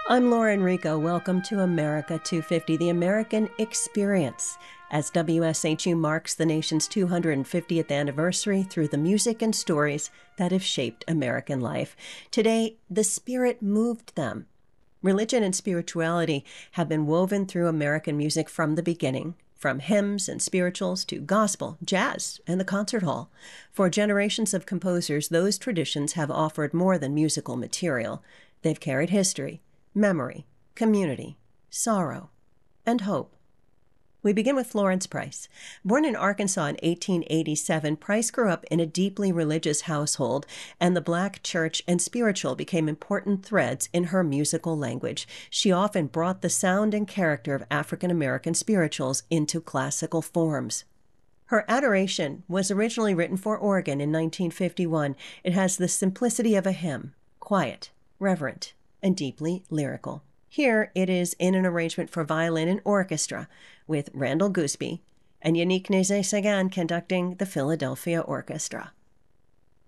I'm Laura Enrico. Welcome to America 250, the American Experience, as WSHU marks the nation's 250th anniversary through the music and stories that have shaped American life. Today, the Spirit moved them. Religion and spirituality have been woven through American music from the beginning, from hymns and spirituals to gospel, jazz, and the concert hall. For generations of composers, those traditions have offered more than musical material. They've carried history, memory, community, sorrow, and hope. We begin with Florence Price. Born in Arkansas in 1887, Price grew up in a deeply religious household, and the Black church and spiritual became important threads in her musical language. She often brought the sound and character of African American spirituals into classical forms. Her Adoration was originally written for organ in 1951. It has the simplicity of a hymn, quiet, reverent, and deeply lyrical. Here it is in an arrangement for violin and orchestra, with Randall Gooseby and Yannick Nézet-Séguin conducting the Philadelphia Orchestra.